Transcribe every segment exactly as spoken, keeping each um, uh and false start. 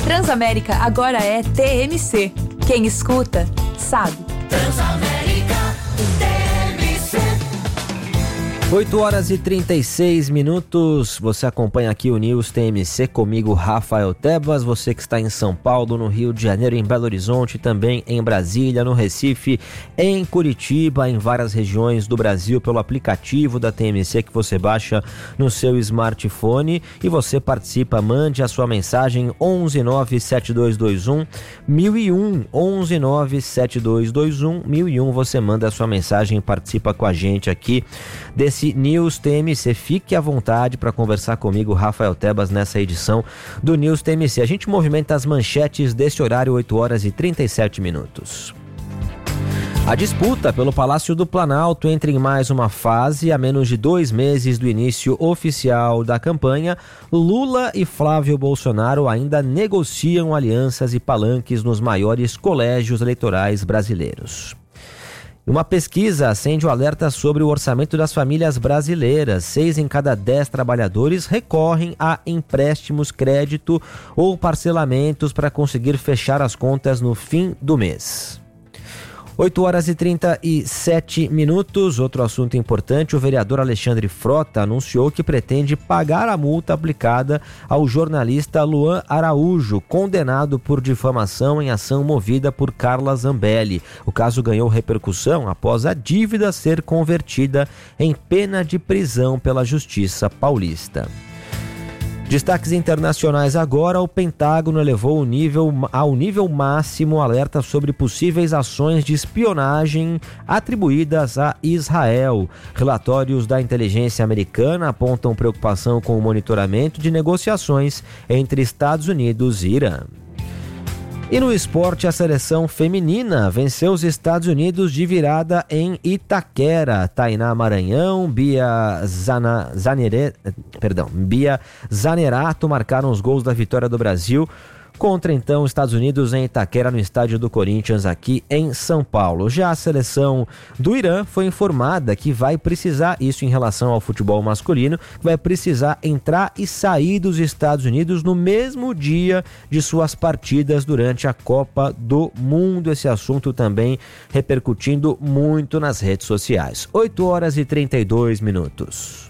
Transamérica agora é T M C. Quem escuta, sabe. Transamérica T M C. oito horas e trinta e seis minutos, você acompanha aqui o News T M C comigo, Rafael Tebas, você que está em São Paulo, no Rio de Janeiro, em Belo Horizonte, também em Brasília, no Recife, em Curitiba, em várias regiões do Brasil, pelo aplicativo da T M C que você baixa no seu smartphone e você participa, mande a sua mensagem onze nove sete dois dois um mil e um, onze nove sete dois dois um mil e um, você manda a sua mensagem e participa com a gente aqui desse News T M C. Fique à vontade para conversar comigo, Rafael Tebas, nessa edição do News T M C. A gente movimenta as manchetes desse horário, oito horas e trinta e sete minutos. A disputa pelo Palácio do Planalto entra em mais uma fase. A menos de dois meses do início oficial da campanha, Lula e Flávio Bolsonaro ainda negociam alianças e palanques nos maiores colégios eleitorais brasileiros. Uma pesquisa acende o alerta sobre o orçamento das famílias brasileiras. Seis em cada dez trabalhadores recorrem a empréstimos, crédito ou parcelamentos para conseguir fechar as contas no fim do mês. oito horas e trinta e sete minutos. Outro assunto importante: o vereador Alexandre Frota anunciou que pretende pagar a multa aplicada ao jornalista Luan Araújo, condenado por difamação em ação movida por Carla Zambelli. O caso ganhou repercussão após a dívida ser convertida em pena de prisão pela Justiça Paulista. Destaques internacionais agora: o Pentágono elevou o nível, ao nível máximo alerta sobre possíveis ações de espionagem atribuídas a Israel. Relatórios da inteligência americana apontam preocupação com o monitoramento de negociações entre Estados Unidos e Irã. E no esporte, a seleção feminina venceu os Estados Unidos de virada em Itaquera. Tainá Maranhão, Bia, Zana, Zanere, perdão, Bia Zanerato marcaram os gols da vitória do Brasil contra, então, os Estados Unidos em Itaquera, no estádio do Corinthians, aqui em São Paulo. Já a seleção do Irã foi informada que vai precisar, isso em relação ao futebol masculino, vai precisar entrar e sair dos Estados Unidos no mesmo dia de suas partidas durante a Copa do Mundo. Esse assunto também repercutindo muito nas redes sociais. oito horas e trinta e dois minutos.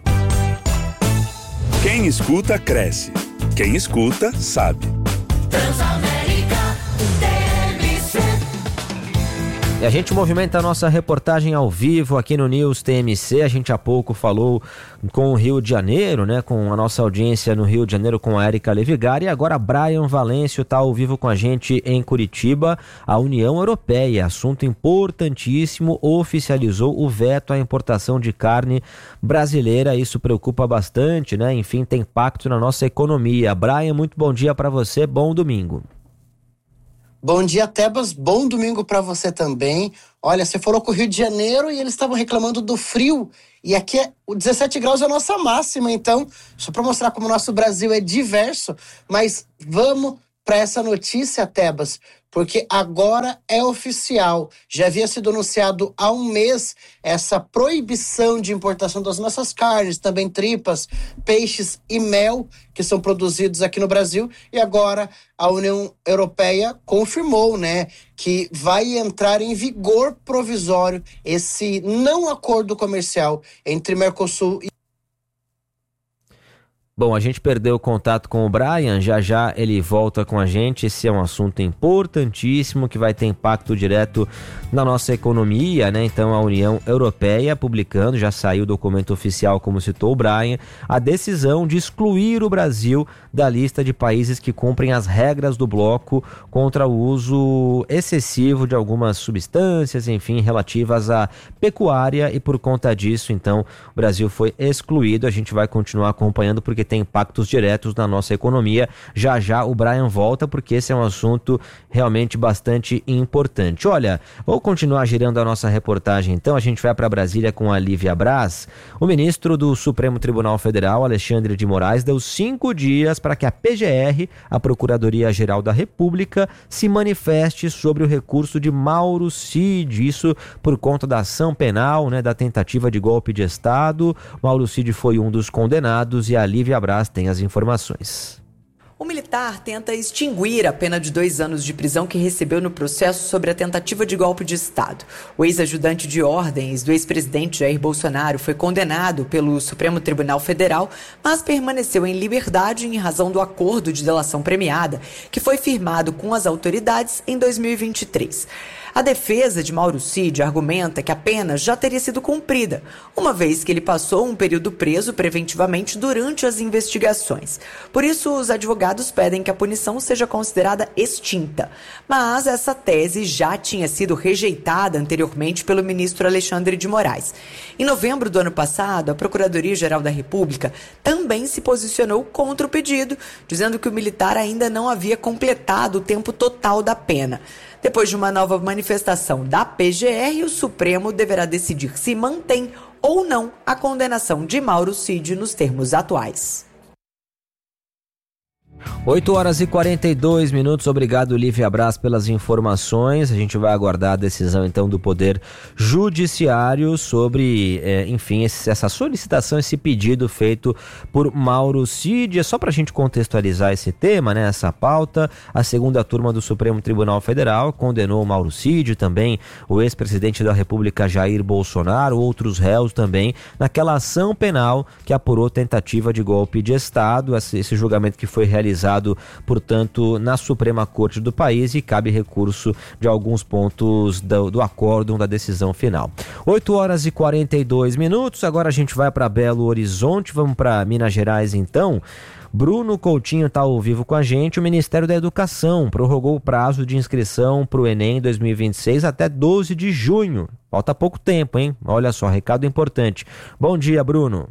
Quem escuta, cresce. Quem escuta, sabe. Transamérica T M C. E a gente movimenta a nossa reportagem ao vivo aqui no News T M C. A gente há pouco falou com o Rio de Janeiro, né, com a nossa audiência no Rio de Janeiro, com a Érica Levigari. E agora Brian Valêncio está ao vivo com a gente em Curitiba. A União Europeia, assunto importantíssimo, oficializou o veto à importação de carne brasileira. Isso preocupa bastante, né? Enfim, tem impacto na nossa economia. Brian, muito bom dia para você, bom domingo. Bom dia, Tebas. Bom domingo para você também. Olha, você falou com o Rio de Janeiro e eles estavam reclamando do frio. E aqui é, o dezessete graus é a nossa máxima. Então, só para mostrar como o nosso Brasil é diverso. Mas vamos para essa notícia, Tebas, porque agora é oficial. Já havia sido anunciado há um mês essa proibição de importação das nossas carnes, também tripas, peixes e mel, que são produzidos aqui no Brasil. E agora a União Europeia confirmou, né, que vai entrar em vigor provisório esse não acordo comercial entre Mercosul e... Bom, a gente perdeu o contato com o Brian, já já ele volta com a gente. Esse é um assunto importantíssimo que vai ter impacto direto na nossa economia, né? Então a União Europeia publicando, já saiu o documento oficial, como citou o Brian, a decisão de excluir o Brasil da lista de países que cumprem as regras do bloco contra o uso excessivo de algumas substâncias, enfim, relativas à pecuária, e por conta disso, então, o Brasil foi excluído. A gente vai continuar acompanhando porque tem impactos diretos na nossa economia. Já já o Brian volta, porque esse é um assunto realmente bastante importante. Olha, vou continuar girando a nossa reportagem então. A gente vai para Brasília com a Lívia Braz. O ministro do Supremo Tribunal Federal, Alexandre de Moraes, deu cinco dias para que a P G R, a Procuradoria-Geral da República, se manifeste sobre o recurso de Mauro Cid. Isso por conta da ação penal, né, da tentativa de golpe de Estado. Mauro Cid foi um dos condenados e a Lívia Braz tem as informações. O militar tenta extinguir a pena de dois anos de prisão que recebeu no processo sobre a tentativa de golpe de Estado. O ex-ajudante de ordens do ex-presidente Jair Bolsonaro foi condenado pelo Supremo Tribunal Federal, mas permaneceu em liberdade em razão do acordo de delação premiada, que foi firmado com as autoridades em dois mil e vinte e três. A defesa de Mauro Cid argumenta que a pena já teria sido cumprida, uma vez que ele passou um período preso preventivamente durante as investigações. Por isso, os advogados pedem que a punição seja considerada extinta. Mas essa tese já tinha sido rejeitada anteriormente pelo ministro Alexandre de Moraes. Em novembro do ano passado, a Procuradoria-Geral da República também se posicionou contra o pedido, dizendo que o militar ainda não havia completado o tempo total da pena. Depois de uma nova manifestação da P G R, o Supremo deverá decidir se mantém ou não a condenação de Mauro Cid nos termos atuais. oito horas e quarenta e dois minutos, obrigado Lívia Braz pelas informações. A gente vai aguardar a decisão então do Poder Judiciário sobre, é, enfim, esse, essa solicitação, esse pedido feito por Mauro Cid. É só para a gente contextualizar esse tema, né, essa pauta. A segunda turma do Supremo Tribunal Federal condenou Mauro Cid, também o ex-presidente da República Jair Bolsonaro, outros réus também, naquela ação penal que apurou tentativa de golpe de Estado. Esse, esse julgamento que foi realizado realizado, portanto, na Suprema Corte do país, e cabe recurso de alguns pontos do, do acórdão da decisão final. oito horas e quarenta e dois minutos, agora a gente vai para Belo Horizonte, vamos para Minas Gerais então. Bruno Coutinho está ao vivo com a gente. O Ministério da Educação prorrogou o prazo de inscrição para o Enem dois mil e vinte e seis até doze de junho. Falta pouco tempo, hein? Olha só, recado importante. Bom dia, Bruno.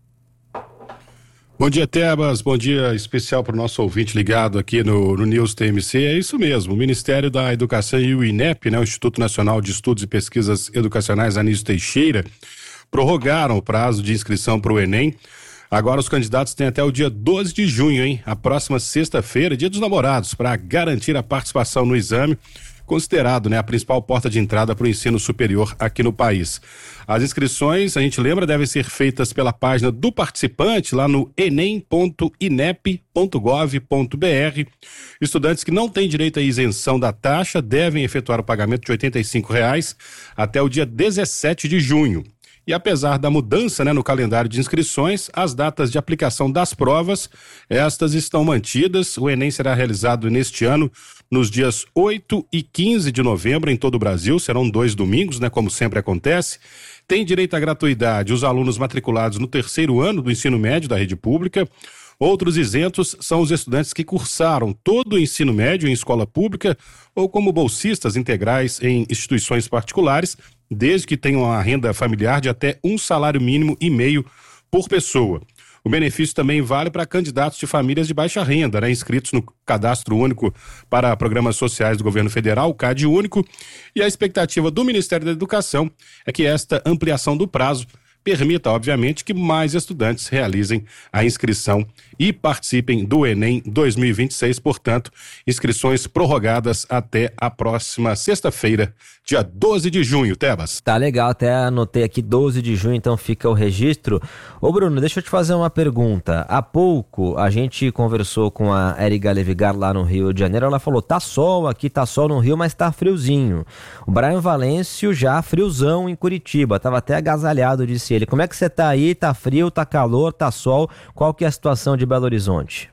Bom dia, Tebas, bom dia especial para o nosso ouvinte ligado aqui no, no News T M C. É isso mesmo, o Ministério da Educação e o INEP, né, o Instituto Nacional de Estudos e Pesquisas Educacionais Anísio Teixeira, prorrogaram o prazo de inscrição para o Enem. Agora os candidatos têm até o dia doze de junho, hein, a próxima sexta-feira, dia dos namorados, para garantir a participação no exame, considerado, né, a principal porta de entrada para o ensino superior aqui no país. As inscrições, a gente lembra, devem ser feitas pela página do participante lá no enem ponto inep ponto gov ponto br. Estudantes que não têm direito à isenção da taxa devem efetuar o pagamento de oitenta e cinco reais até o dia dezessete de junho. E apesar da mudança, né, no calendário de inscrições, as datas de aplicação das provas, estas estão mantidas. O Enem será realizado neste ano nos dias oito e quinze de novembro em todo o Brasil, serão dois domingos, né, como sempre acontece. Tem direito à gratuidade os alunos matriculados no terceiro ano do ensino médio da rede pública. Outros isentos são os estudantes que cursaram todo o ensino médio em escola pública ou como bolsistas integrais em instituições particulares, desde que tenham uma renda familiar de até um salário mínimo e meio por pessoa. O benefício também vale para candidatos de famílias de baixa renda, né, inscritos no Cadastro Único para Programas Sociais do Governo Federal, o CAD Único, e a expectativa do Ministério da Educação é que esta ampliação do prazo permita, obviamente, que mais estudantes realizem a inscrição e participem do Enem dois mil e vinte e seis, portanto, inscrições prorrogadas até a próxima sexta-feira, dia doze de junho, Tebas. Tá legal, até anotei aqui doze de junho, então fica o registro. Ô Bruno, deixa eu te fazer uma pergunta. Há pouco a gente conversou com a Érica Levigar lá no Rio de Janeiro, ela falou, tá sol aqui, tá sol no Rio, mas tá friozinho. O Brian Valêncio já friozão em Curitiba, tava até agasalhado, disse ele. Como é que você tá aí? Tá frio, tá calor, tá sol? Qual que é a situação de Belo Horizonte?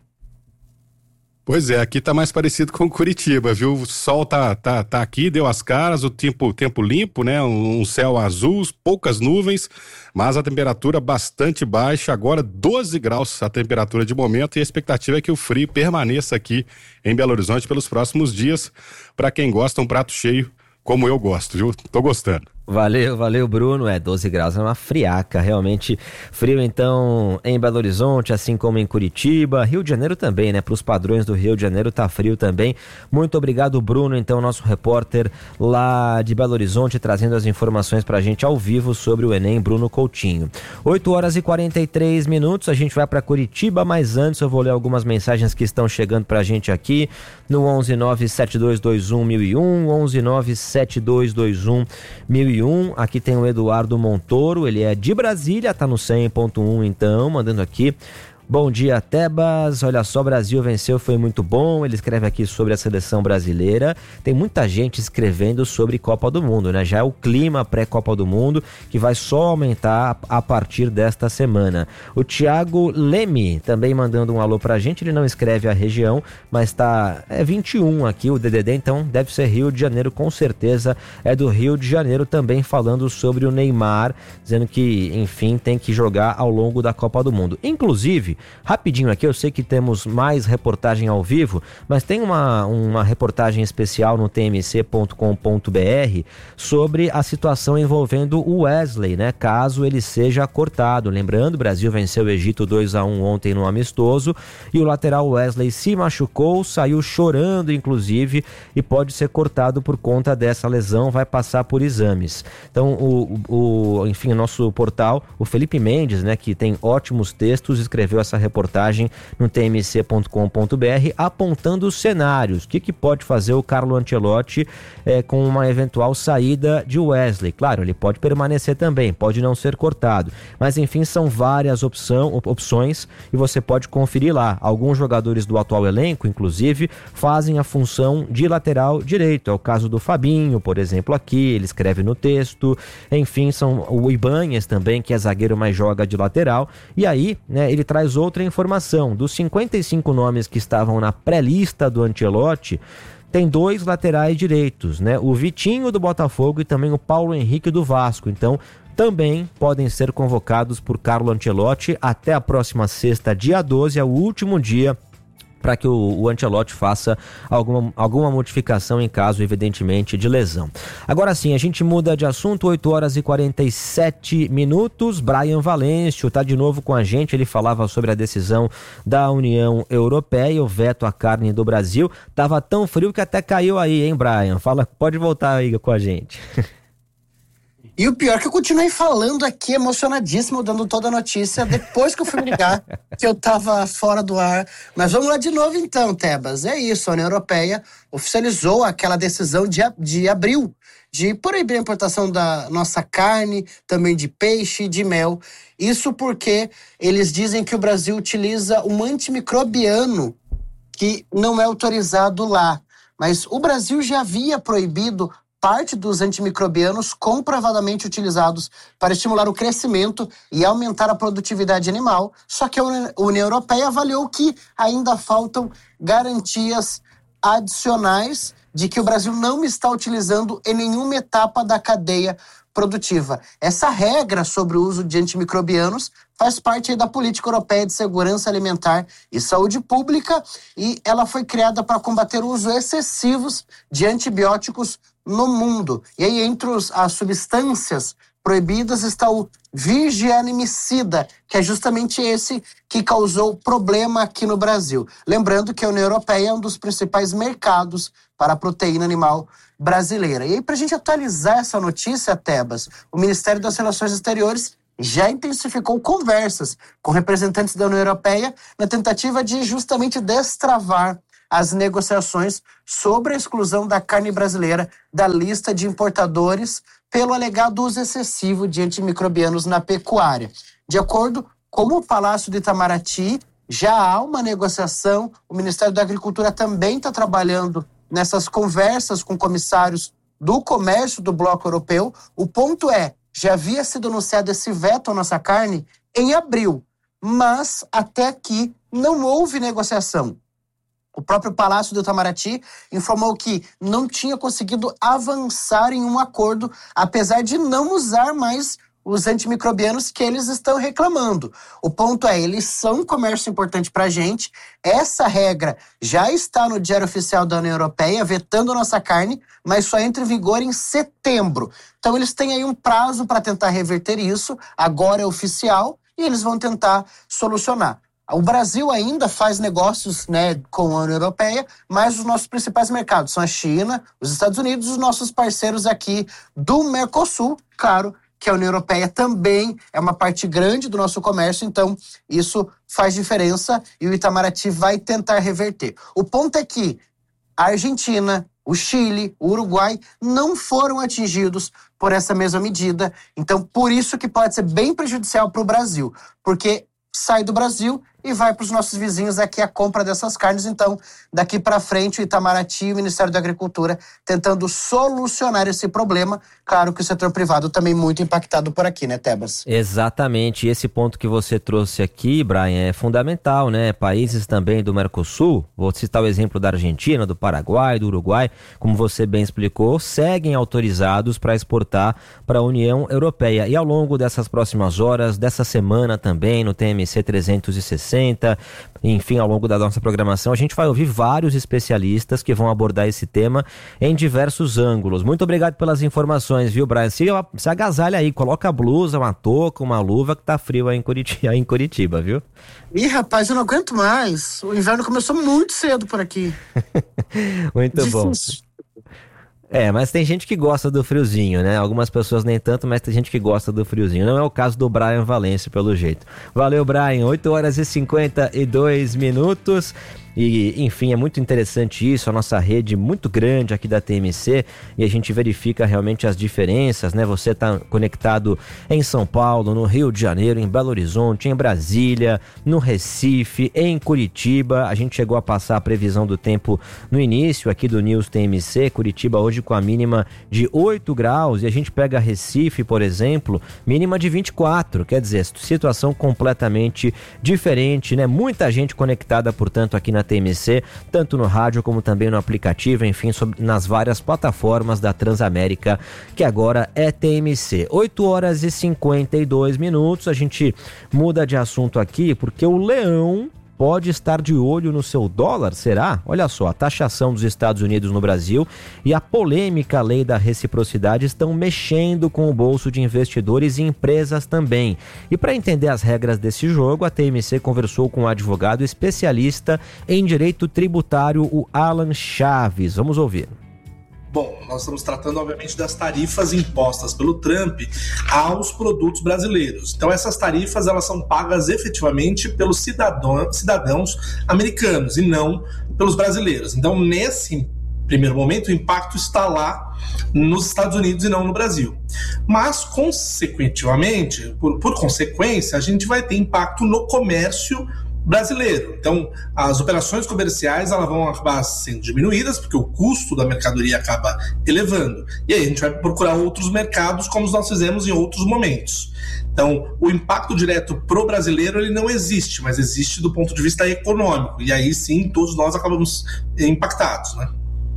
Pois é, aqui tá mais parecido com Curitiba, viu? O sol tá, tá, tá aqui, deu as caras, o tempo, tempo limpo, né? Um, um céu azul, poucas nuvens, mas a temperatura bastante baixa, agora doze graus a temperatura de momento, e a expectativa é que o frio permaneça aqui em Belo Horizonte pelos próximos dias, para quem gosta um prato cheio, como eu gosto, viu? Tô gostando. Valeu, valeu Bruno, é doze graus, é uma friaca, realmente frio então em Belo Horizonte, assim como em Curitiba, Rio de Janeiro também, né, para os padrões do Rio de Janeiro tá frio também. Muito obrigado Bruno, então nosso repórter lá de Belo Horizonte, trazendo as informações pra gente ao vivo sobre o Enem, Bruno Coutinho. oito horas e quarenta e três minutos, a gente vai para Curitiba, mas antes eu vou ler algumas mensagens que estão chegando pra gente aqui no onze nove sete dois dois um mil e um, onze nove sete dois dois um mil e um. Aqui tem o Eduardo Montoro, ele é de Brasília, tá no cem ponto um então, mandando aqui. Bom dia, Tebas. Olha só, o Brasil venceu, foi muito bom. Ele escreve aqui sobre a seleção brasileira. Tem muita gente escrevendo sobre Copa do Mundo, né? Já é o clima pré-Copa do Mundo que vai só aumentar a partir desta semana. O Thiago Leme também mandando um alô pra gente. Ele não escreve a região, mas tá é vinte e um aqui o D D D, então deve ser Rio de Janeiro, com certeza é do Rio de Janeiro, também falando sobre o Neymar, dizendo que, enfim, tem que jogar ao longo da Copa do Mundo. Inclusive, rapidinho aqui, eu sei que temos mais reportagem ao vivo, mas tem uma, uma reportagem especial no t m c ponto com ponto b r sobre a situação envolvendo o Wesley, né? Caso ele seja cortado. Lembrando, o Brasil venceu o Egito dois a um ontem no amistoso e o lateral Wesley se machucou, saiu chorando inclusive e pode ser cortado por conta dessa lesão, vai passar por exames. Então, o, o, enfim, o nosso portal, o Felipe Mendes, né, que tem ótimos textos, escreveu essa reportagem no t m c ponto com ponto b r apontando os cenários, o que, que pode fazer o Carlo Ancelotti é, com uma eventual saída de Wesley. Claro, ele pode permanecer também, pode não ser cortado, mas enfim, são várias opção, opções e você pode conferir lá. Alguns jogadores do atual elenco, inclusive, fazem a função de lateral direito, é o caso do Fabinho, por exemplo, aqui, ele escreve no texto, enfim, são o Ibanez também, que é zagueiro, mas joga de lateral, e aí, né, ele traz outra informação, dos cinquenta e cinco nomes que estavam na pré-lista do Ancelotti, tem dois laterais direitos, né? O Vitinho do Botafogo e também o Paulo Henrique do Vasco. Então, também podem ser convocados por Carlo Ancelotti até a próxima sexta, dia doze, é o último dia para que o, o Ancelotti faça alguma, alguma modificação em caso, evidentemente, de lesão. Agora sim, a gente muda de assunto, oito horas e quarenta e sete minutos. Brian Valêncio está de novo com a gente, ele falava sobre a decisão da União Europeia, o veto à carne do Brasil. Tava tão frio que até caiu aí, hein, Brian? Fala, pode voltar aí com a gente. E o pior é que eu continuei falando aqui, emocionadíssimo, dando toda a notícia, depois que eu fui me ligar, que eu tava fora do ar. Mas vamos lá de novo então, Tebas. É isso, a União Europeia oficializou aquela decisão de, de abril, de proibir a importação da nossa carne, também de peixe, de mel. Isso porque eles dizem que o Brasil utiliza um antimicrobiano que não é autorizado lá. Mas o Brasil já havia proibido parte dos antimicrobianos comprovadamente utilizados para estimular o crescimento e aumentar a produtividade animal, só que a União Europeia avaliou que ainda faltam garantias adicionais de que o Brasil não está utilizando em nenhuma etapa da cadeia produtiva. Essa regra sobre o uso de antimicrobianos faz parte aí da política europeia de segurança alimentar e saúde pública e ela foi criada para combater o uso excessivos de antibióticos no mundo. E aí, entre os, as substâncias proibidas está o vigianismicida, que é justamente esse que causou problema aqui no Brasil. Lembrando que a União Europeia é um dos principais mercados para a proteína animal brasileira. E aí, para a gente atualizar essa notícia, Tebas, o Ministério das Relações Exteriores já intensificou conversas com representantes da União Europeia na tentativa de justamente destravar as negociações sobre a exclusão da carne brasileira da lista de importadores pelo alegado uso excessivo de antimicrobianos na pecuária. De acordo com o Palácio de Itamaraty, já há uma negociação, o Ministério da Agricultura também está trabalhando nessas conversas com comissários do comércio do Bloco Europeu. O ponto é, já havia sido anunciado esse veto à nossa carne em abril, mas até aqui não houve negociação. O próprio Palácio do Itamaraty informou que não tinha conseguido avançar em um acordo, apesar de não usar mais os antimicrobianos que eles estão reclamando. O ponto é, eles são um comércio importante para a gente, essa regra já está no Diário Oficial da União Europeia, vetando a nossa carne, mas só entra em vigor em setembro. Então eles têm aí um prazo para tentar reverter isso, agora é oficial, e eles vão tentar solucionar. O Brasil ainda faz negócios, né, com a União Europeia, mas os nossos principais mercados são a China, os Estados Unidos e os nossos parceiros aqui do Mercosul. Claro que a União Europeia também é uma parte grande do nosso comércio, então isso faz diferença e o Itamaraty vai tentar reverter. O ponto é que a Argentina, o Chile, o Uruguai não foram atingidos por essa mesma medida, então por isso que pode ser bem prejudicial para o Brasil, porque sai do Brasil e vai para os nossos vizinhos aqui a compra dessas carnes. Então, daqui para frente, o Itamaraty e o Ministério da Agricultura tentando solucionar esse problema. Claro que o setor privado também muito impactado por aqui, né, Tebas? Exatamente. E esse ponto que você trouxe aqui, Brian, é fundamental, né? Países também do Mercosul, vou citar o exemplo da Argentina, do Paraguai, do Uruguai, como você bem explicou, seguem autorizados para exportar para a União Europeia. E ao longo dessas próximas horas, dessa semana também, no T M C trezentos e sessenta, enfim, ao longo da nossa programação, a gente vai ouvir vários especialistas que vão abordar esse tema em diversos ângulos. Muito obrigado pelas informações, viu, Brian? Se, se agasalha aí, coloca a blusa, uma touca, uma luva, que tá frio aí em Curitiba, aí em Curitiba, viu? Ih, rapaz, eu não aguento mais. O inverno começou muito cedo por aqui. Muito bom. É, mas tem gente que gosta do friozinho, né? Algumas pessoas nem tanto, mas tem gente que gosta do friozinho. Não é o caso do Brian Valêncio, pelo jeito. Valeu, Brian. oito horas e cinquenta e dois minutos. E, enfim, é muito interessante isso, a nossa rede muito grande aqui da T M C, e a gente verifica realmente as diferenças, né? Você está conectado em São Paulo, no Rio de Janeiro, em Belo Horizonte, em Brasília, no Recife, em Curitiba. A gente chegou a passar a previsão do tempo no início aqui do News T M C, Curitiba hoje com a mínima de oito graus, e a gente pega Recife, por exemplo, mínima de vinte e quatro, quer dizer, situação completamente diferente, né? Muita gente conectada, portanto, aqui na T M C, tanto no rádio como também no aplicativo, enfim, sobre, nas várias plataformas da Transamérica, que agora é T M C. oito horas e cinquenta e dois minutos, a gente muda de assunto aqui, porque o Leão pode estar de olho no seu dólar, será? Olha só, a taxação dos Estados Unidos no Brasil e a polêmica lei da reciprocidade estão mexendo com o bolso de investidores e empresas também. E para entender as regras desse jogo, a T M C conversou com um advogado especialista em direito tributário, o Alan Chaves. Vamos ouvir. Bom, nós estamos tratando, obviamente, das tarifas impostas pelo Trump aos produtos brasileiros. Então, essas tarifas, elas são pagas efetivamente pelos cidadão, cidadãos americanos e não pelos brasileiros. Então, nesse primeiro momento, o impacto está lá nos Estados Unidos e não no Brasil. Mas, consequentemente, por, por consequência, a gente vai ter impacto no comércio brasileiro. Então, as operações comerciais elas vão acabar sendo diminuídas, porque o custo da mercadoria acaba elevando. E aí a gente vai procurar outros mercados, como nós fizemos em outros momentos. Então, o impacto direto pro brasileiro ele não existe, mas existe do ponto de vista econômico. E aí sim, todos nós acabamos impactados, né?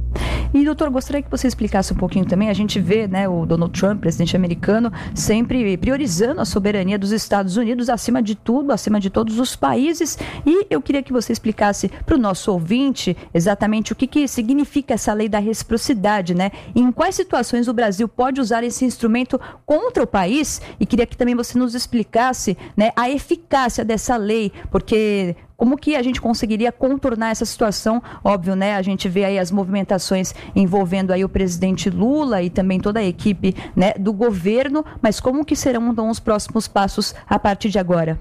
E, doutor, gostaria que você explicasse um pouquinho também. A gente vê, né, o Donald Trump, presidente americano, sempre priorizando a soberania dos Estados Unidos acima de tudo, acima de todos os países. E eu queria que você explicasse para o nosso ouvinte exatamente o que, que significa essa lei da reciprocidade, né? E em quais situações o Brasil pode usar esse instrumento contra o país. E queria que também você nos explicasse, né, a eficácia dessa lei, porque como que a gente conseguiria contornar essa situação? Óbvio, né? A gente vê aí as movimentações envolvendo aí o presidente Lula e também toda a equipe, né, do governo, mas como que serão então os próximos passos a partir de agora?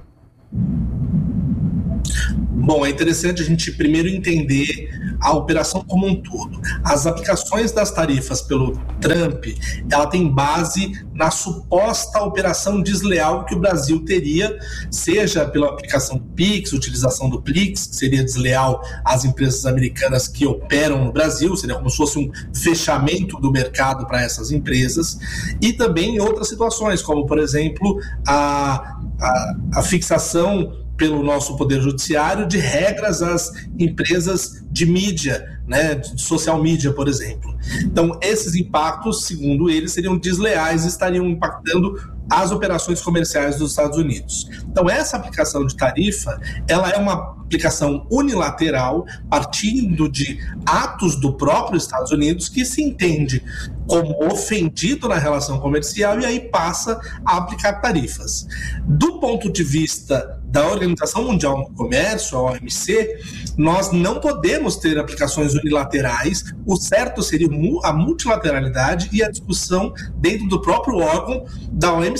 Bom, é interessante a gente primeiro entender a operação como um todo. As aplicações das tarifas pelo Trump, ela tem base na suposta operação desleal que o Brasil teria, seja pela aplicação do Pix, utilização do Pix, que seria desleal às empresas americanas que operam no Brasil, seria como se fosse um fechamento do mercado para essas empresas, e também em outras situações, como, por exemplo, a, a, a fixação pelo nosso Poder Judiciário de regras às empresas de mídia, né, de social media, por exemplo. Então, esses impactos, segundo eles, seriam desleais e estariam impactando as operações comerciais dos Estados Unidos. Então, essa aplicação de tarifa, ela é uma aplicação unilateral, partindo de atos do próprio Estados Unidos, que se entende como ofendido na relação comercial e aí passa a aplicar tarifas. Do ponto de vista da Organização Mundial do Comércio, a O M C, nós não podemos ter aplicações unilaterais. O certo seria a multilateralidade e a discussão dentro do próprio órgão da O M C.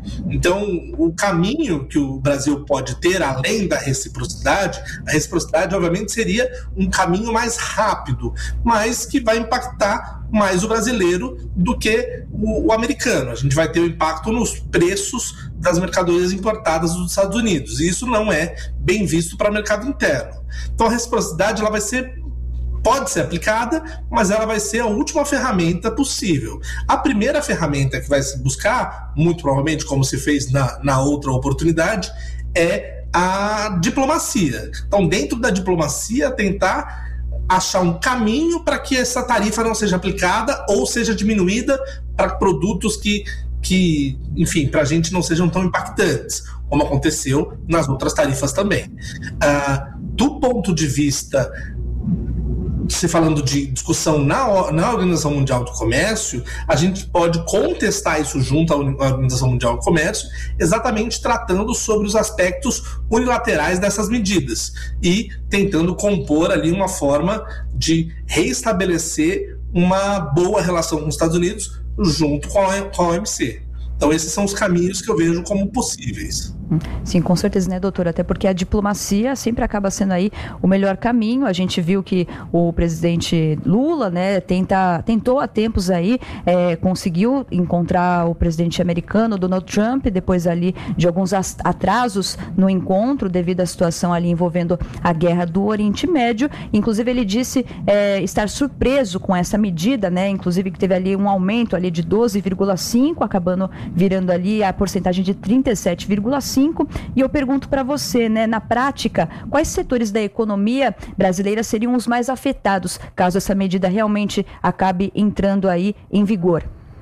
Então, o caminho que o Brasil pode ter, além da reciprocidade, a reciprocidade, obviamente, seria um caminho mais rápido, mas que vai impactar mais o brasileiro do que o, o americano. A gente vai ter o um impacto nos preços das mercadorias importadas dos Estados Unidos, e isso não é bem visto para o mercado interno. Então, a reciprocidade ela vai ser pode ser aplicada, mas ela vai ser a última ferramenta possível. A primeira ferramenta que vai se buscar, muito provavelmente, como se fez na, na outra oportunidade, é a diplomacia. Então, dentro da diplomacia, tentar achar um caminho para que essa tarifa não seja aplicada ou seja diminuída para produtos que, que enfim, para a gente não sejam tão impactantes, como aconteceu nas outras tarifas também. Ah, do ponto de vista se falando de discussão na, na Organização Mundial do Comércio, a gente pode contestar isso junto à Organização Mundial do Comércio, exatamente tratando sobre os aspectos unilaterais dessas medidas e tentando compor ali uma forma de reestabelecer uma boa relação com os Estados Unidos junto com a, com a O M C. Então esses são os caminhos que eu vejo como possíveis. Sim, com certeza, né, doutora? Até porque a diplomacia sempre acaba sendo aí o melhor caminho. A gente viu que o presidente Lula, né, tenta, tentou há tempos aí, é, conseguiu encontrar o presidente americano, Donald Trump, depois ali de alguns atrasos no encontro devido à situação ali envolvendo a guerra do Oriente Médio. Inclusive ele disse é, estar surpreso com essa medida, né? Inclusive que teve ali um aumento ali de doze vírgula cinco, acabando virando ali a porcentagem de trinta e sete vírgula cinco. E eu pergunto para você, né, na prática, quais setores da economia brasileira seriam os mais afetados caso essa medida realmente acabe entrando aí em vigor?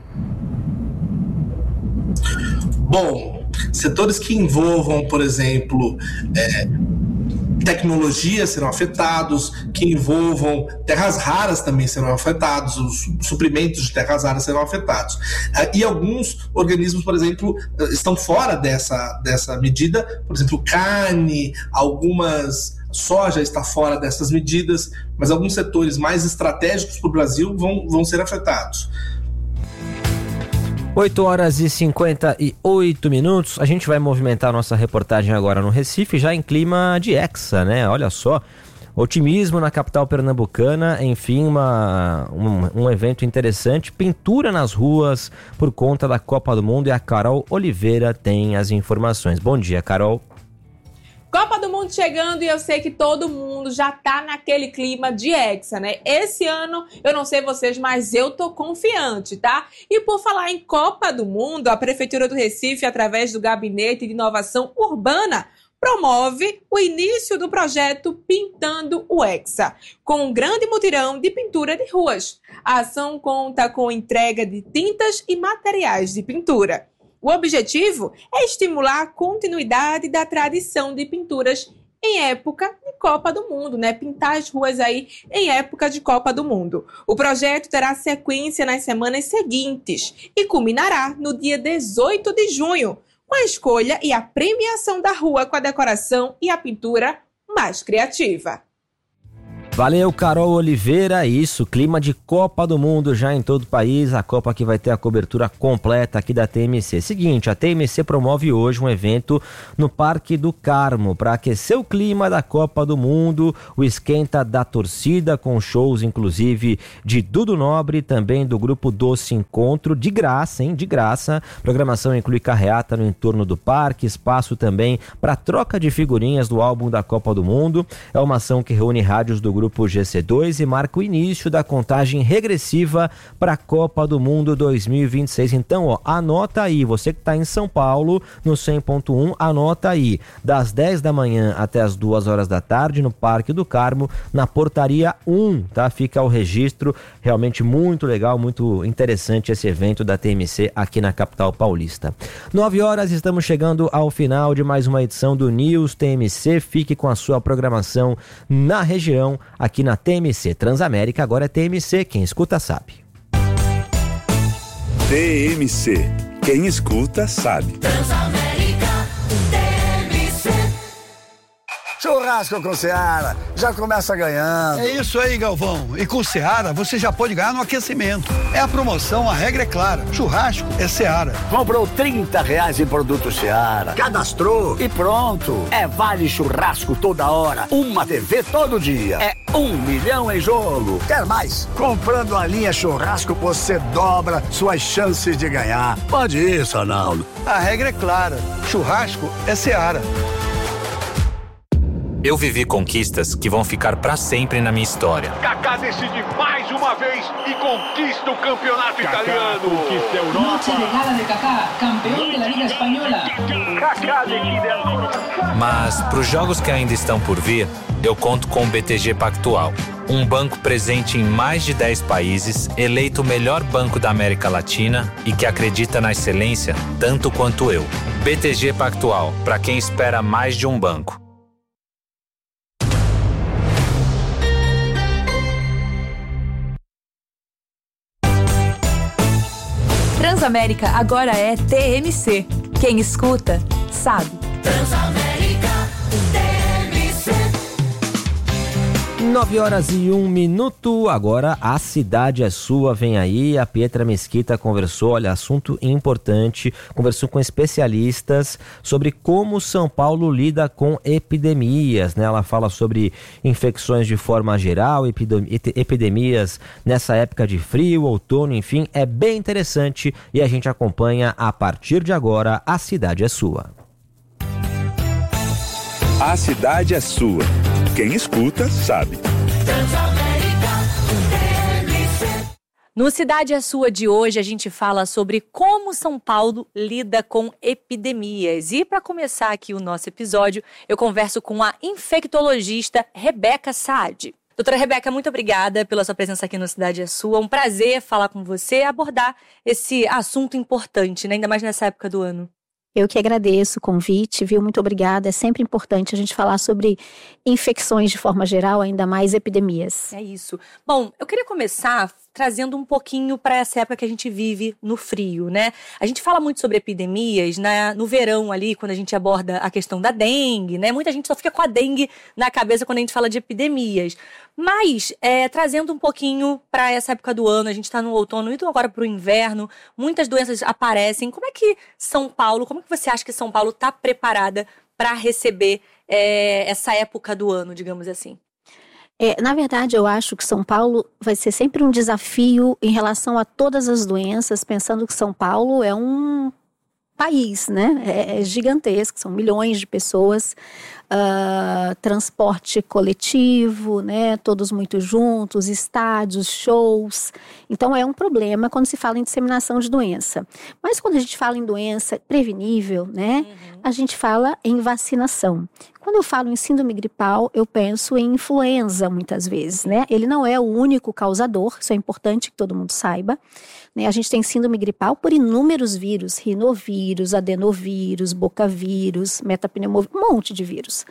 Bom, setores que envolvam, por exemplo, é, tecnologia serão afetados, que envolvam terras raras também serão afetados, os suprimentos de terras raras serão afetados. E alguns organismos, por exemplo, estão fora dessa, dessa medida, por exemplo, carne, algumas... soja está fora dessas medidas, mas alguns setores mais estratégicos para o Brasil vão, vão ser afetados. oito horas e cinquenta e oito minutos. A gente vai movimentar a nossa reportagem agora no Recife, já em clima de hexa, né? Olha só, otimismo na capital pernambucana, enfim, uma, um, um evento interessante, pintura nas ruas por conta da Copa do Mundo, e a Carol Oliveira tem as informações. Bom dia, Carol. Copa do Mundo chegando e eu sei que todo mundo já tá naquele clima de hexa, né? Esse ano, eu não sei vocês, mas eu tô confiante, tá? E por falar em Copa do Mundo, a Prefeitura do Recife, através do Gabinete de Inovação Urbana, promove o início do projeto Pintando o Hexa, com um grande mutirão de pintura de ruas. A ação conta com entrega de tintas e materiais de pintura. O objetivo é estimular a continuidade da tradição de pinturas em época de Copa do Mundo, né? Pintar as ruas aí em época de Copa do Mundo. O projeto terá sequência nas semanas seguintes e culminará no dia dezoito de junho, com a escolha e a premiação da rua com a decoração e a pintura mais criativa. Valeu, Carol Oliveira. Isso, clima de Copa do Mundo já em todo o país. A Copa que vai ter a cobertura completa aqui da T M C. Seguinte, a T M C promove hoje um evento no Parque do Carmo para aquecer o clima da Copa do Mundo. O Esquenta da Torcida, com shows inclusive de Dudu Nobre, também do grupo Doce Encontro, de graça, hein? De graça. Programação inclui carreata no entorno do parque, espaço também para troca de figurinhas do álbum da Copa do Mundo. É uma ação que reúne rádios do grupo Grupo G C dois e marca o início da contagem regressiva para a Copa do Mundo dois mil e vinte e seis. Então, ó, anota aí, você que está em São Paulo, no cem ponto um, anota aí, das dez da manhã até as duas horas da tarde, no Parque do Carmo, na portaria um, tá? Fica o registro, realmente muito legal, muito interessante esse evento da T M C aqui na capital paulista. nove horas, estamos chegando ao final de mais uma edição do News T M C. Fique com a sua programação na região, aqui na T M C Transamérica. Agora é T M C, quem escuta sabe. T M C, quem escuta sabe. Transamérica, T M C. Churrasco com Seara, já começa ganhando. É isso aí, Galvão. E com o Seara, você já pode ganhar no aquecimento. É a promoção, a regra é clara. Churrasco é Seara. Comprou trinta reais em produto Seara, cadastrou e pronto. É vale churrasco toda hora, uma T V todo dia. É um milhão em jogo. Quer mais? Comprando a linha churrasco, você dobra suas chances de ganhar. Pode isso, Arnaldo. A regra é clara. Churrasco é Seara. Eu vivi conquistas que vão ficar pra sempre na minha história. Kaká decide mais uma vez e conquista o campeonato Kaká italiano. Conquista a Europa. Noche de gala de Kaká, campeão da Liga Espanhola. Kaká decide a... Mas pros jogos que ainda estão por vir, eu conto com o B T G Pactual. Um banco presente em mais de dez países, eleito o melhor banco da América Latina e que acredita na excelência tanto quanto eu. B T G Pactual, para quem espera mais de um banco. Transamérica agora é T M C. Quem escuta, sabe. Transamérica T M C. Nove horas e um minuto, agora a cidade é sua, vem aí, a Pietra Mesquita conversou, olha, assunto importante, conversou com especialistas sobre como São Paulo lida com epidemias, né? Ela fala sobre infecções de forma geral, epidemias nessa época de frio, outono, enfim, é bem interessante e a gente acompanha a partir de agora, a cidade é sua. A cidade é sua. Quem escuta, sabe. No Cidade é Sua de hoje, a gente fala sobre como São Paulo lida com epidemias. E para começar aqui o nosso episódio, eu converso com a infectologista Rebeca Saad. Doutora Rebeca, muito obrigada pela sua presença aqui no Cidade é Sua. Um prazer falar com você e abordar esse assunto importante, né? Ainda mais nessa época do ano. Eu que agradeço o convite, viu? Muito obrigada. É sempre importante a gente falar sobre infecções de forma geral, ainda mais epidemias. É isso. Bom, eu queria começar trazendo um pouquinho para essa época que a gente vive no frio, né? A gente fala muito sobre epidemias, né? No verão ali, quando a gente aborda a questão da dengue, né? Muita gente só fica com a dengue na cabeça quando a gente fala de epidemias. Mas, é, trazendo um pouquinho para essa época do ano, a gente está no outono, então agora para o inverno, muitas doenças aparecem. Como é que São Paulo, como é que você acha que São Paulo está preparada para receber é, essa época do ano, digamos assim? É, na verdade, eu acho que São Paulo vai ser sempre um desafio em relação a todas as doenças, pensando que São Paulo é um país, né? É, é gigantesco, são milhões de pessoas, uh, transporte coletivo, né? Todos muito juntos, estádios, shows. Então é um problema quando se fala em disseminação de doença. Mas quando a gente fala em doença prevenível, né? Uhum. A gente fala em vacinação. Quando eu falo em síndrome gripal, eu penso em influenza muitas vezes, né? Ele não é o único causador, isso é importante que todo mundo saiba. Né? A gente tem síndrome gripal por inúmeros vírus, rinovírus, adenovírus, bocavírus, metapneumovírus, um monte de vírus.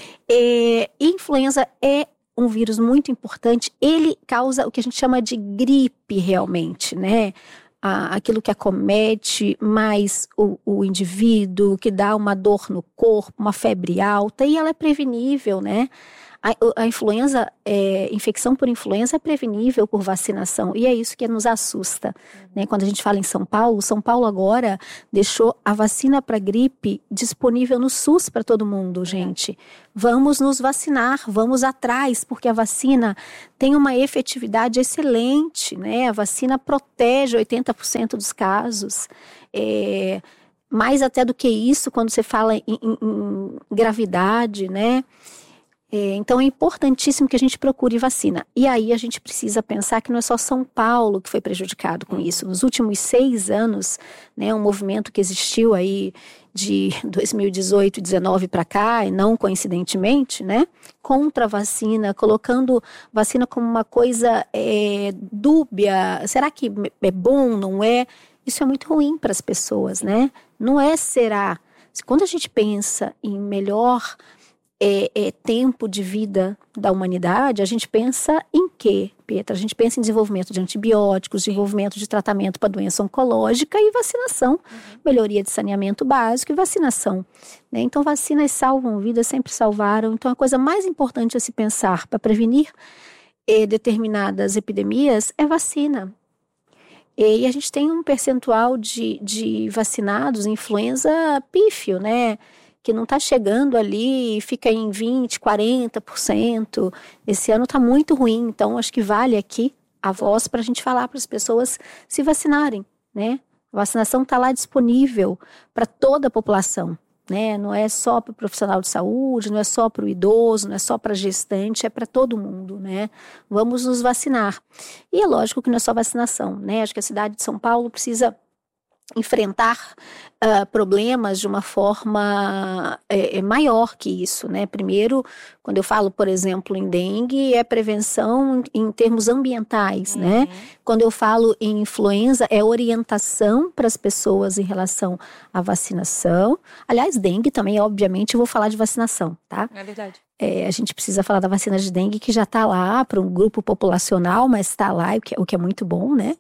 E, e influenza é um vírus muito importante, ele causa o que a gente chama de gripe realmente, né? Aquilo que acomete mais o, o indivíduo, que dá uma dor no corpo, uma febre alta, e ela é prevenível, né? A, a influenza, é, infecção por influenza é prevenível por vacinação, e é isso que nos assusta, uhum. né? Quando a gente fala em São Paulo, São Paulo agora deixou a vacina para gripe disponível no SUS para todo mundo, uhum. gente. Vamos nos vacinar, vamos atrás, porque a vacina tem uma efetividade excelente, né? A vacina protege oitenta por cento dos casos, é, mais até do que isso quando você fala em, em, em gravidade, né? É, então é importantíssimo que a gente procure vacina. E aí a gente precisa pensar que não é só São Paulo que foi prejudicado com isso. Nos últimos seis anos, né, um movimento que existiu aí de dois mil e dezoito e dezenove para cá, e não coincidentemente, né, contra a vacina, colocando vacina como uma coisa é, dúbia. Será que é bom, não é? Isso é muito ruim para as pessoas, né? Não é será. Quando a gente pensa em melhor é, é, tempo de vida da humanidade, a gente pensa em quê, Petra? A gente pensa em desenvolvimento de antibióticos, desenvolvimento de tratamento para doença oncológica e vacinação, uhum. melhoria de saneamento básico e vacinação. Né? Então, vacinas salvam vidas, sempre salvaram. Então, a coisa mais importante a se pensar para prevenir eh, determinadas epidemias é vacina. E a gente tem um percentual de, de vacinados em influenza pífio, né? Que não está chegando ali, fica em vinte, quarenta por cento. Esse ano está muito ruim, então acho que vale aqui a voz para a gente falar para as pessoas se vacinarem, né? A vacinação está lá disponível para toda a população, né? Não é só para o profissional de saúde, não é só para o idoso, não é só para a gestante, é para todo mundo, né? Vamos nos vacinar. E é lógico que não é só vacinação, né? Acho que a cidade de São Paulo precisa enfrentar uh, problemas de uma forma é, é maior que isso, né? Primeiro, quando eu falo, por exemplo, em dengue, é prevenção em, em termos ambientais, uhum. né? Quando eu falo em influenza, é orientação para as pessoas em relação à vacinação. Aliás, dengue também, obviamente, eu vou falar de vacinação, tá? É verdade. É, a gente precisa falar da vacina de dengue, que já está lá para um grupo populacional, mas está lá, o que, o que é muito bom, né?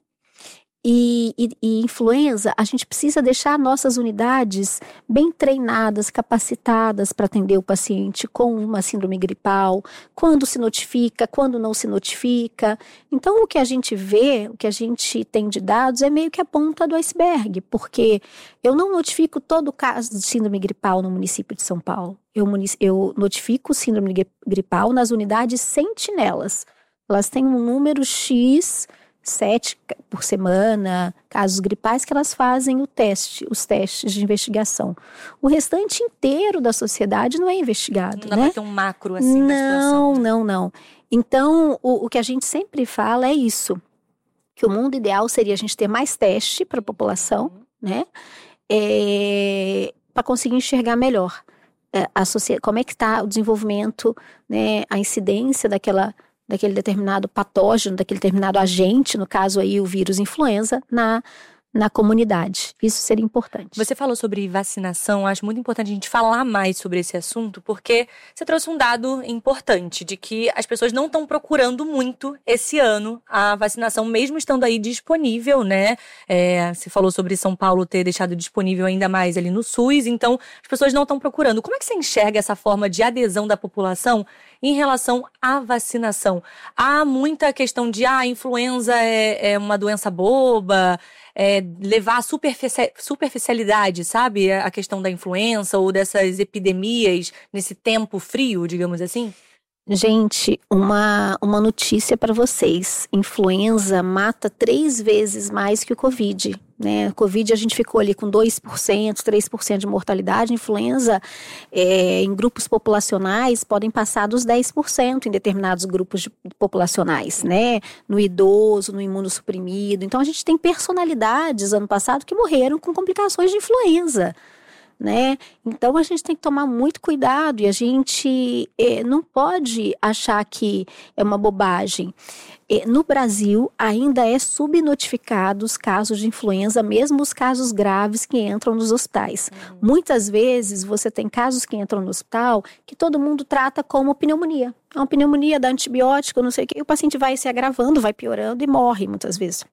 E, e, e influenza, a gente precisa deixar nossas unidades bem treinadas, capacitadas para atender o paciente com uma síndrome gripal, quando se notifica, quando não se notifica. Então, o que a gente vê, o que a gente tem de dados é meio que a ponta do iceberg, porque eu não notifico todo caso de síndrome gripal no município de São Paulo. Eu, eu notifico síndrome gripal nas unidades sentinelas. Elas têm um número X... sete por semana, casos gripais, que elas fazem o teste, os testes de investigação. O restante inteiro da sociedade não é investigado, não dá né? pra ter um macro assim não, da situação. Não, não, não. Então, o, o que a gente sempre fala é isso, que o mundo ideal seria a gente ter mais teste para a população, né? É, para conseguir enxergar melhor é, a sociedade, como é que está o desenvolvimento, né, a incidência daquela daquele determinado patógeno, daquele determinado agente, no caso aí o vírus influenza, na, na comunidade. Isso seria importante. Você falou sobre vacinação, acho muito importante a gente falar mais sobre esse assunto, porque você trouxe um dado importante, de que as pessoas não estão procurando muito esse ano a vacinação, mesmo estando aí disponível, né? É, você falou sobre São Paulo ter deixado disponível ainda mais ali no SUS, então as pessoas não estão procurando. Como é que você enxerga essa forma de adesão da população em relação à vacinação? Há muita questão de, ah, a influenza é, é uma doença boba, é, levar a superfici- superficialidade, sabe? A questão da influenza ou dessas epidemias nesse tempo frio, digamos assim? Gente, uma, uma notícia para vocês. Influenza mata três vezes mais que o Covid, né? Covid a gente ficou ali com dois por cento, três por cento de mortalidade. Influenza é, em grupos populacionais podem passar dos dez por cento em determinados grupos de, populacionais, né? No idoso, no imunossuprimido. Então a gente tem personalidades ano passado que morreram com complicações de influenza, né? Então a gente tem que tomar muito cuidado e a gente eh, não pode achar que é uma bobagem. Eh, no Brasil ainda é subnotificado os casos de influenza, mesmo os casos graves que entram nos hospitais. Uhum. Muitas vezes você tem casos que entram no hospital que todo mundo trata como pneumonia. É uma pneumonia, dá antibiótico, não sei o que, e o paciente vai se agravando, vai piorando e morre muitas vezes.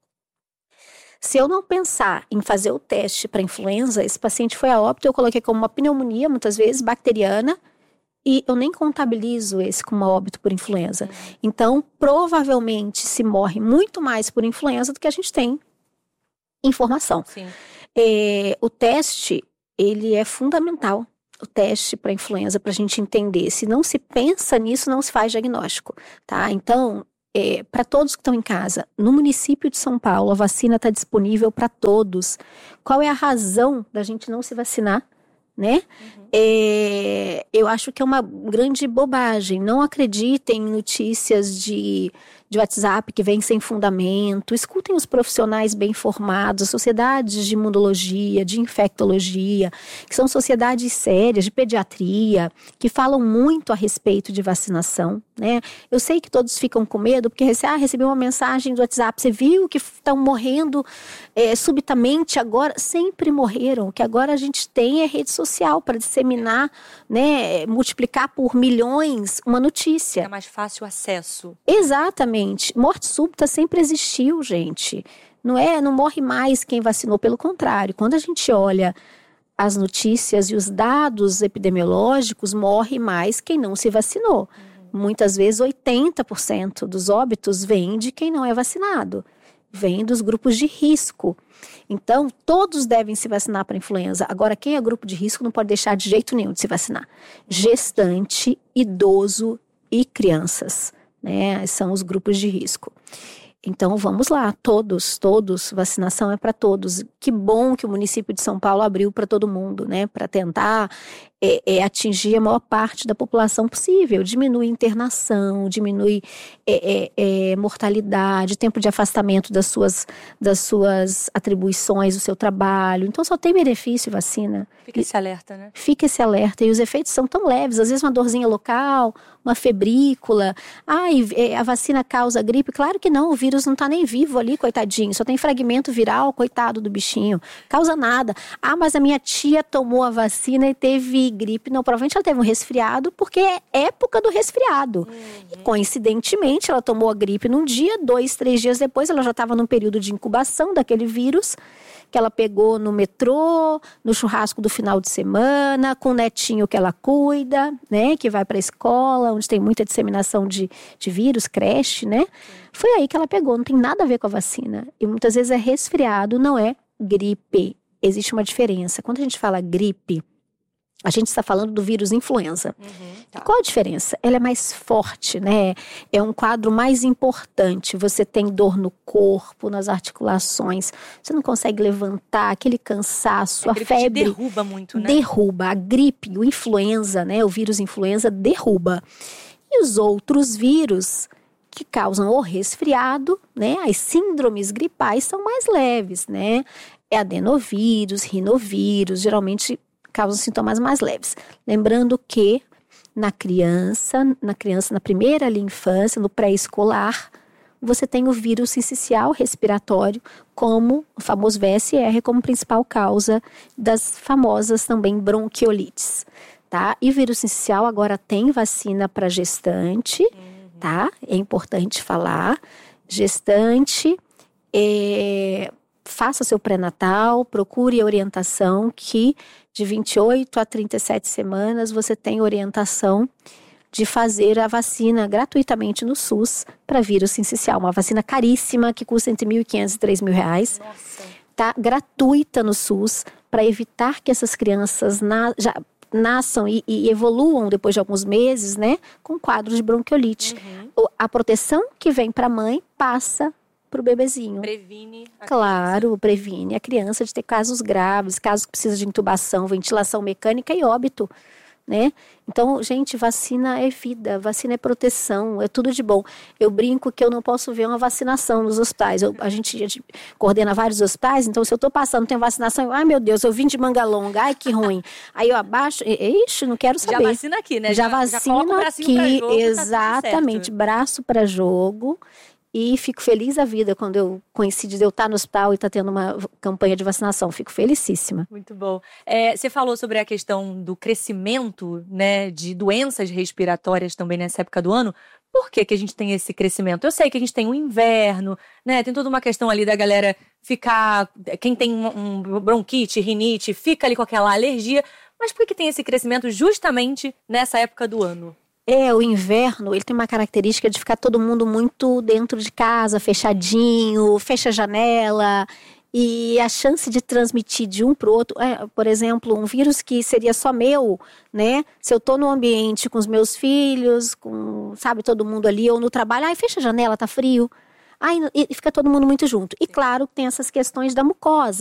Se eu não pensar em fazer o teste para influenza, esse paciente foi a óbito, eu coloquei como uma pneumonia, muitas vezes, bacteriana, e eu nem contabilizo esse como óbito por influenza. Então, provavelmente, se morre muito mais por influenza do que a gente tem informação. Sim. É, o teste, ele é fundamental. O teste para influenza, para a gente entender. Se não se pensa nisso, não se faz diagnóstico, tá? Então, É, para todos que estão em casa, no município de São Paulo, a vacina está disponível para todos. Qual é a razão da gente não se vacinar, né? Uhum. É, eu acho que é uma grande bobagem. Não acreditem em notícias de, de WhatsApp que vem sem fundamento. Escutem os profissionais bem formados, sociedades de imunologia, de infectologia, que são sociedades sérias, de pediatria, que falam muito a respeito de vacinação, né? Eu sei que todos ficam com medo, porque ah, recebi uma mensagem do WhatsApp, você viu que estão morrendo é, subitamente agora? Sempre morreram. O que agora a gente tem é rede social para disseminar, né, multiplicar por milhões uma notícia. É mais fácil o acesso. Exatamente. Morte súbita sempre existiu, gente. Não é, não morre mais quem vacinou, pelo contrário. Quando a gente olha as notícias e os dados epidemiológicos, morre mais quem não se vacinou. Uhum. Muitas vezes oitenta por cento dos óbitos vem de quem não é vacinado. Vem dos grupos de risco. Então, todos devem se vacinar para influenza. Agora, quem é grupo de risco não pode deixar de jeito nenhum de se vacinar. Gestante, idoso e crianças, né? São os grupos de risco. Então, vamos lá, todos, todos, vacinação é para todos. Que bom que o município de São Paulo abriu para todo mundo, né? Para tentar é, é, atingir a maior parte da população possível. Diminui internação, diminui é, é, é, mortalidade, tempo de afastamento das suas, das suas atribuições, do seu trabalho. Então, só tem benefício vacina. Fica esse alerta, né? Fica esse alerta. E os efeitos são tão leves. Às vezes uma dorzinha local, uma febrícula. Ai, a vacina causa gripe. Claro que não, o vírus não tá nem vivo ali, coitadinho. Só tem fragmento viral, coitado do bichinho. Causa nada. Ah, mas a minha tia tomou a vacina e teve gripe. Não, provavelmente ela teve um resfriado, porque é época do resfriado. Uhum. E, coincidentemente, ela tomou a gripe num dia, dois, três dias depois, ela já estava num período de incubação daquele vírus, que ela pegou no metrô, no churrasco do final de semana, com o netinho que ela cuida, né, que vai para a escola, onde tem muita disseminação de, de vírus, creche, né? Foi aí que ela pegou, não tem nada a ver com a vacina. E muitas vezes é resfriado, não é gripe. Existe uma diferença. Quando a gente fala gripe, a gente está falando do vírus influenza. Uhum, tá. Qual a diferença? Ela é mais forte, né? É um quadro mais importante. Você tem dor no corpo, nas articulações. Você não consegue levantar, aquele cansaço, a, a febre. Derruba muito, né? Derruba. A gripe, o influenza, né? O vírus influenza derruba. E os outros vírus que causam o resfriado, né? As síndromes gripais são mais leves, né? É adenovírus, rinovírus, geralmente causam sintomas mais leves. Lembrando que na criança, na criança, na primeira ali, infância, no pré-escolar, você tem o vírus sincicial respiratório como o famoso V S R, como principal causa das famosas também bronquiolites, tá? E o vírus sincicial agora tem vacina para gestante, uhum. tá? É importante falar. Gestante, é... faça seu pré-natal, procure a orientação que de vinte e oito a trinta e sete semanas você tem orientação de fazer a vacina gratuitamente no SUS para vírus sincicial. Uma vacina caríssima que custa entre mil e quinhentos e três mil reais. Nossa. Tá gratuita no SUS para evitar que essas crianças na, já nasçam e, e evoluam depois de alguns meses, né, com quadros de bronquiolite. Uhum. A proteção que vem para a mãe passa para o bebezinho. Previne a Claro, criança. previne a criança de ter casos graves, casos que precisam de intubação, ventilação mecânica e óbito, né? Então, gente, vacina é vida, vacina é proteção, é tudo de bom. Eu brinco que eu não posso ver uma vacinação nos hospitais. Eu, a, gente, a gente coordena vários hospitais, então se eu estou passando, tem vacinação, eu, ai meu Deus, eu vim de Mangalonga, ai que ruim. Aí eu abaixo, ixi, não quero saber. Já vacina aqui, né? Já, já vacina já aqui, jogo, exatamente, tá braço para jogo. E fico feliz a vida quando eu coincide de eu estar no hospital e estar tendo uma campanha de vacinação. Fico felicíssima. Muito bom. É, você falou sobre a questão do crescimento, né, de doenças respiratórias também nessa época do ano. Por que que a gente tem esse crescimento? Eu sei que a gente tem o inverno, né? Tem toda uma questão ali da galera ficar... Quem tem um, um bronquite, rinite, fica ali com aquela alergia. Mas por que que tem esse crescimento justamente nessa época do ano? É, o inverno, ele tem uma característica de ficar todo mundo muito dentro de casa, fechadinho, fecha a janela, e a chance de transmitir de um para o outro, é, por exemplo, um vírus que seria só meu, né? Se eu tô no ambiente com os meus filhos, com, sabe, todo mundo ali, ou no trabalho, ai, fecha a janela, tá frio. Ai, e fica todo mundo muito junto. E claro, tem essas questões da mucosa.